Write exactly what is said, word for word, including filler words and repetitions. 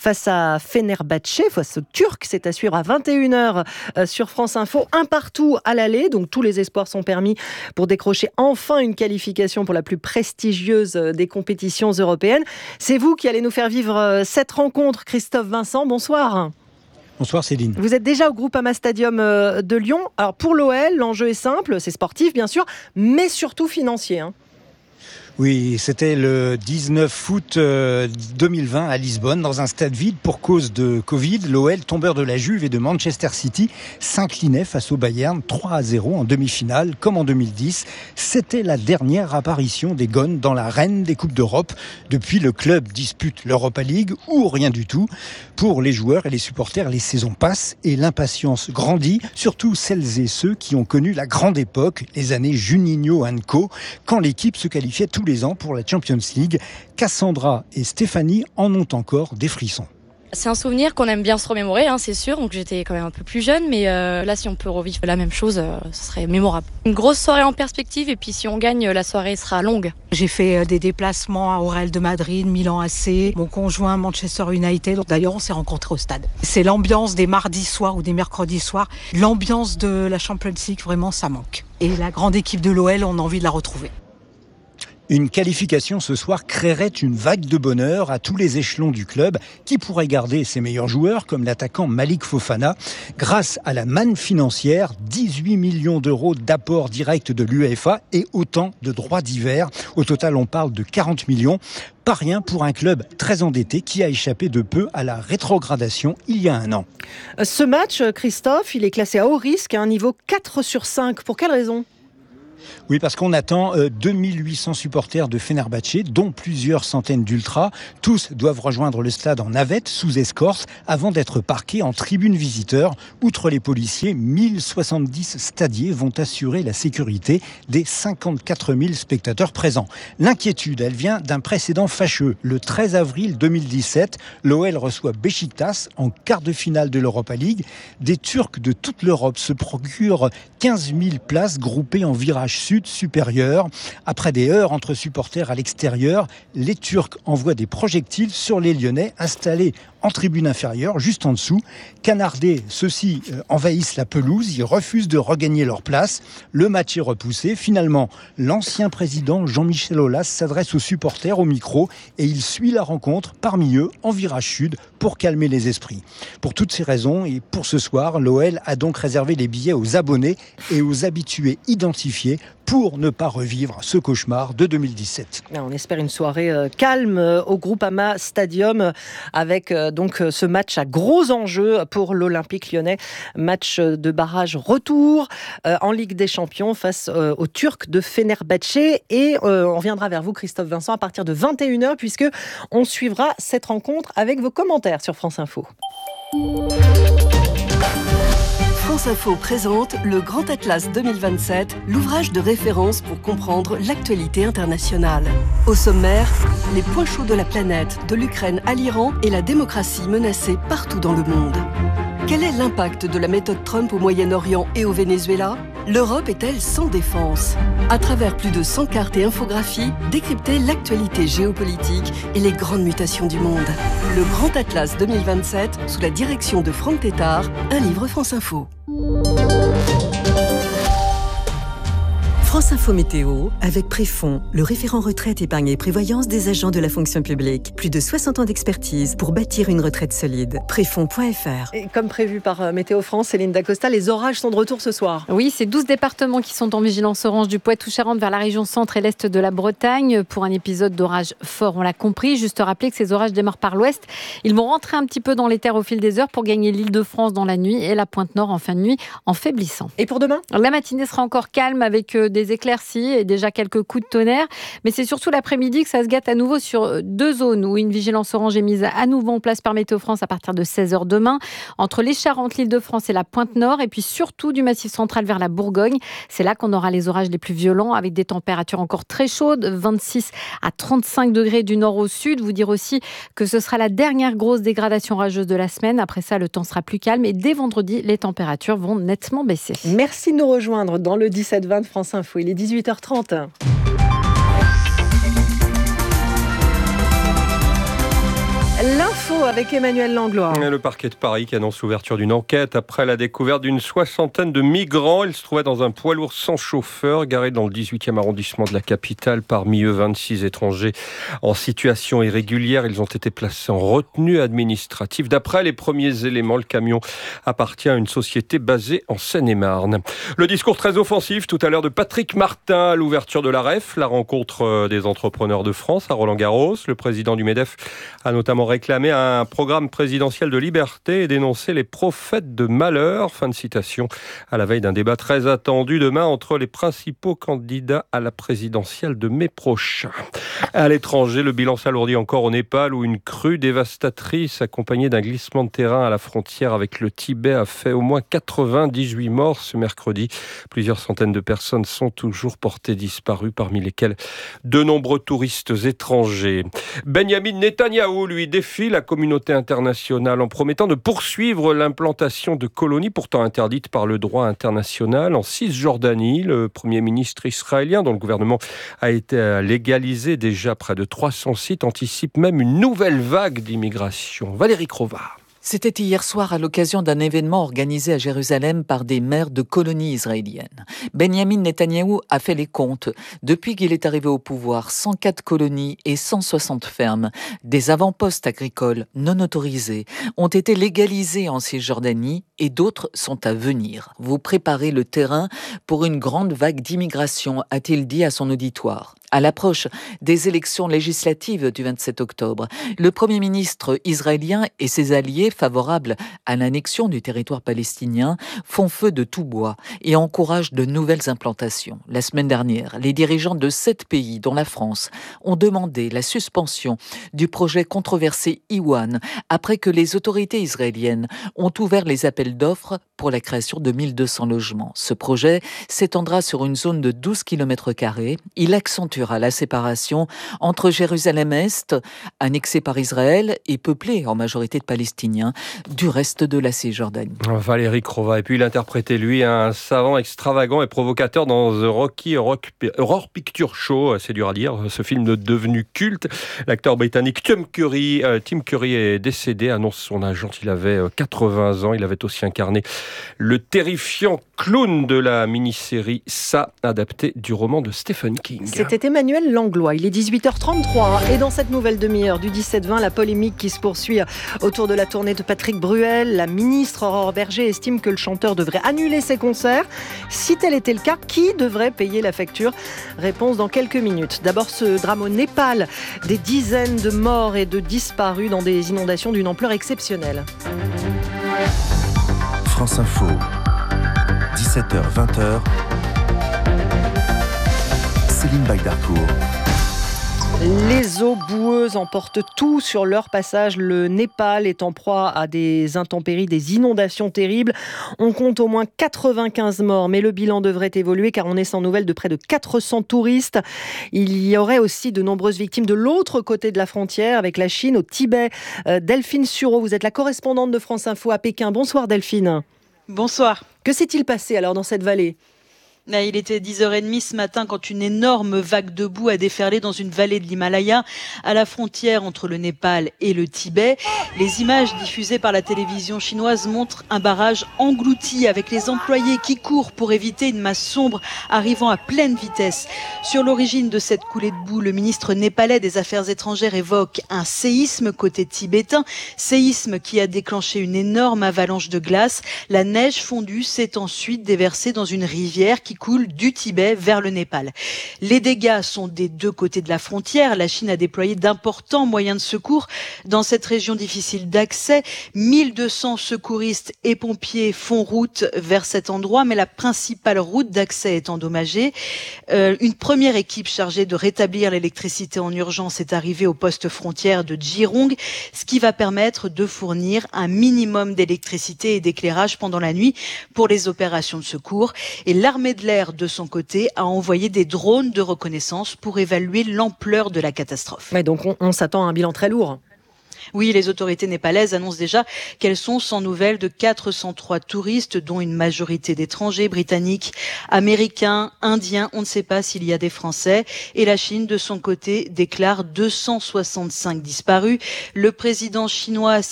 face à Fenerbahçe, face au Turc. C'est à suivre à vingt et une heures sur France Info. Un partout à l'aller, donc tous les espoirs sont permis pour décrocher enfin une qualification pour la plus prestigieuse des compétitions européennes. C'est vous qui allez nous faire vivre cette rencontre, Christophe Vincent. Bonsoir. Bonsoir Céline. Vous êtes déjà au Groupama Stadium de Lyon. Alors pour l'O L, l'enjeu est simple, c'est sportif bien sûr, mais surtout financier. Hein. Oui, c'était le dix-neuf août deux mille vingt à Lisbonne, dans un stade vide pour cause de Covid. L'O L, tombeur de la Juve et de Manchester City, s'inclinait face au Bayern trois à zéro en demi-finale, comme en deux mille dix. C'était la dernière apparition des Gones dans l'arène des Coupes d'Europe. Depuis, le club dispute l'Europa League ou rien du tout. Pour les joueurs et les supporters, les saisons passent et l'impatience grandit, surtout celles et ceux qui ont connu la grande époque, les années Juninho and Co, quand l'équipe se qualifiait tous les ans pour la Champions League. Cassandra et Stéphanie en ont encore des frissons. C'est un souvenir qu'on aime bien se remémorer, hein, c'est sûr. Donc j'étais quand même un peu plus jeune, mais euh, là, si on peut revivre la même chose, euh, ce serait mémorable. Une grosse soirée en perspective, et puis si on gagne, la soirée sera longue. J'ai fait des déplacements au Real de Madrid, Milan A C, mon conjoint Manchester United. D'ailleurs, on s'est rencontrés au stade. C'est l'ambiance des mardis soirs ou des mercredis soirs. L'ambiance de la Champions League, vraiment, ça manque. Et la grande équipe de l'O L, on a envie de la retrouver. Une qualification ce soir créerait une vague de bonheur à tous les échelons du club qui pourrait garder ses meilleurs joueurs comme l'attaquant Malik Fofana. Grâce à la manne financière, dix-huit millions d'euros d'apport direct de l'UEFA et autant de droits divers. Au total, on parle de quarante millions. Pas rien pour un club très endetté qui a échappé de peu à la rétrogradation il y a un an. Ce match, Christophe, il est classé à haut risque à un niveau quatre sur cinq. Pour quelle raison ? Oui, parce qu'on attend euh, deux mille huit cents supporters de Fenerbahçe, dont plusieurs centaines d'ultras. Tous doivent rejoindre le stade en navette, sous escorte, avant d'être parqués en tribune visiteur. Outre les policiers, mille soixante-dix stadiers vont assurer la sécurité des cinquante-quatre mille spectateurs présents. L'inquiétude, elle vient d'un précédent fâcheux. Le treize avril deux mille dix-sept, l'O L reçoit Beşiktaş en quart de finale de l'Europa League. Des Turcs de toute l'Europe se procurent quinze mille places groupées en virage sud supérieur. Après des heures entre supporters à l'extérieur, les Turcs envoient des projectiles sur les Lyonnais installés en tribune inférieure, juste en dessous. Canardés, ceux-ci euh, envahissent la pelouse, ils refusent de regagner leur place. Le match est repoussé. Finalement, l'ancien président Jean-Michel Aulas s'adresse aux supporters au micro et il suit la rencontre parmi eux en virage sud pour calmer les esprits. Pour toutes ces raisons et pour ce soir, l'O L a donc réservé les billets aux abonnés et aux habitués identifiés pour ne pas revivre ce cauchemar de deux mille dix-sept. On espère une soirée euh, calme euh, au Groupama Stadium euh, avec euh, donc euh, ce match à gros enjeux pour l'Olympique Lyonnais. Match de barrage retour euh, en Ligue des Champions face euh, aux Turcs de Fenerbahçe. Et euh, on reviendra vers vous, Christophe Vincent, à partir de vingt et une heures puisque on suivra cette rencontre avec vos commentaires sur France Info. France Info présente le Grand Atlas deux mille vingt-sept, l'ouvrage de référence pour comprendre l'actualité internationale. Au sommaire, les points chauds de la planète, de l'Ukraine à l'Iran et la démocratie menacée partout dans le monde. Quel est l'impact de la méthode Trump au Moyen-Orient et au Venezuela ? L'Europe est-elle sans défense ? À travers plus de cent cartes et infographies, décryptez l'actualité géopolitique et les grandes mutations du monde. Le Grand Atlas deux mille vingt-sept, sous la direction de Franck Tétard, un livre France Info. France Info Météo, avec Préfond, le référent retraite, épargne et prévoyance des agents de la fonction publique. Plus de soixante ans d'expertise pour bâtir une retraite solide. Préfond point F R. Et comme prévu par Météo France, Céline Dacosta, les orages sont de retour ce soir. Oui, c'est douze départements qui sont en vigilance orange du Poitou-Charentes vers la région centre et l'est de la Bretagne pour un épisode d'orage fort, on l'a compris. Juste rappeler que ces orages démarrent par l'ouest. Ils vont rentrer un petit peu dans les terres au fil des heures pour gagner l'Île-de-France dans la nuit et la Pointe-Nord en fin de nuit en faiblissant. Et pour demain ? La matinée sera encore calme avec des éclaircies et déjà quelques coups de tonnerre. Mais c'est surtout l'après-midi que ça se gâte à nouveau sur deux zones où une vigilance orange est mise à nouveau en place par Météo France à partir de seize heures demain. Entre les Charentes, l'Île-de-France et la Pointe-Nord. Et puis surtout du Massif central vers la Bourgogne. C'est là qu'on aura les orages les plus violents avec des températures encore très chaudes. vingt-six à trente-cinq degrés du nord au sud. Vous dire aussi que ce sera la dernière grosse dégradation orageuse de la semaine. Après ça, le temps sera plus calme. Et dès vendredi, les températures vont nettement baisser. Merci de nous rejoindre dans le dix-sept vingt de France Info. Il est dix-huit heures trente. L'info avec Emmanuel Langlois. Le parquet de Paris qui annonce l'ouverture d'une enquête après la découverte d'une soixantaine de migrants. Ils se trouvaient dans un poids lourd sans chauffeur, garé dans le dix-huitième arrondissement de la capitale. Parmi eux, vingt-six étrangers en situation irrégulière. Ils ont été placés en retenue administrative. D'après les premiers éléments, le camion appartient à une société basée en Seine-et-Marne. Le discours très offensif tout à l'heure de Patrick Martin à l'ouverture de la R E F, la rencontre des entrepreneurs de France à Roland-Garros. Le président du MEDEF a notamment réclamé un programme présidentiel de liberté et dénoncer les prophètes de malheur. Fin de citation à la veille d'un débat très attendu demain entre les principaux candidats à la présidentielle de mai prochain. À l'étranger, le bilan s'alourdit encore au Népal où une crue dévastatrice accompagnée d'un glissement de terrain à la frontière avec le Tibet a fait au moins quatre-vingt-dix-huit morts ce mercredi. Plusieurs centaines de personnes sont toujours portées disparues, parmi lesquelles de nombreux touristes étrangers. Benjamin Netanyahou, lui, défie la communauté internationale en promettant de poursuivre l'implantation de colonies pourtant interdites par le droit international en Cisjordanie. Le Premier ministre israélien, dont le gouvernement a été légalisé déjà près de trois cents sites, anticipe même une nouvelle vague d'immigration. Valérie Crova. C'était hier soir à l'occasion d'un événement organisé à Jérusalem par des maires de colonies israéliennes. Benjamin Netanyahou a fait les comptes. Depuis qu'il est arrivé au pouvoir, cent quatre colonies et cent soixante fermes, des avant-postes agricoles non autorisés, ont été légalisés en Cisjordanie et d'autres sont à venir. Vous préparez le terrain pour une grande vague d'immigration, a-t-il dit à son auditoire. À l'approche des élections législatives du vingt-sept octobre, le Premier ministre israélien et ses alliés favorables à l'annexion du territoire palestinien font feu de tout bois et encouragent de nouvelles implantations. La semaine dernière, les dirigeants de sept pays, dont la France, ont demandé la suspension du projet controversé Iwan après que les autorités israéliennes ont ouvert les appels d'offres pour la création de mille deux cents logements. Ce projet s'étendra sur une zone de douze kilomètres carrés. Il accentue à la séparation entre Jérusalem-Est, annexée par Israël et peuplée en majorité de Palestiniens, du reste de la Cisjordanie. Valérie Crova. Et puis il interprétait, lui, un savant extravagant et provocateur dans The Rocky Horror Picture Show. C'est dur à dire, ce film devenu culte. L'acteur britannique Tim Curry, euh, Tim Curry est décédé, annonce son agent. Il avait quatre-vingts ans. Il avait aussi incarné le terrifiant clown de la mini-série Ça, adapté du roman de Stephen King. C'était Emmanuel Langlois. Il est dix-huit heures trente-trois et dans cette nouvelle demi-heure du dix-sept vingt, la polémique qui se poursuit autour de la tournée de Patrick Bruel. La ministre Aurore Bergé estime que le chanteur devrait annuler ses concerts. Si tel était le cas, qui devrait payer la facture ? Réponse dans quelques minutes. D'abord, ce drame au Népal. Des dizaines de morts et de disparus dans des inondations d'une ampleur exceptionnelle. France Info, dix-sept heures vingt. Céline Bagdarcourt. Les eaux boueuses emportent tout sur leur passage. Le Népal est en proie à des intempéries, des inondations terribles. On compte au moins quatre-vingt-quinze morts, mais le bilan devrait évoluer car on est sans nouvelles de près de quatre cents touristes. Il y aurait aussi de nombreuses victimes de l'autre côté de la frontière avec la Chine, au Tibet. Euh, Delphine Sureau, vous êtes la correspondante de France Info à Pékin. Bonsoir Delphine. Bonsoir. Que s'est-il passé alors dans cette vallée ? Il était dix heures trente ce matin quand une énorme vague de boue a déferlé dans une vallée de l'Himalaya à la frontière entre le Népal et le Tibet. Les images diffusées par la télévision chinoise montrent un barrage englouti avec les employés qui courent pour éviter une masse sombre arrivant à pleine vitesse. Sur l'origine de cette coulée de boue, le ministre népalais des Affaires étrangères évoque un séisme côté tibétain, séisme qui a déclenché une énorme avalanche de glace. La neige fondue s'est ensuite déversée dans une rivière qui coule du Tibet vers le Népal. Les dégâts sont des deux côtés de la frontière. La Chine a déployé d'importants moyens de secours dans cette région difficile d'accès. mille deux cents secouristes et pompiers font route vers cet endroit, mais la principale route d'accès est endommagée. Euh, une première équipe chargée de rétablir l'électricité en urgence est arrivée au poste frontière de Jirong, ce qui va permettre de fournir un minimum d'électricité et d'éclairage pendant la nuit pour les opérations de secours. Et l'armée de l'air, de son côté, a envoyé des drones de reconnaissance pour évaluer l'ampleur de la catastrophe. Ouais, donc on, on s'attend à un bilan très lourd. Oui, les autorités népalaises annoncent déjà qu'elles sont sans nouvelles de quatre cent trois touristes, dont une majorité d'étrangers, britanniques, américains, indiens. On ne sait pas s'il y a des Français. Et la Chine, de son côté, déclare deux cent soixante-cinq disparus. Le président chinois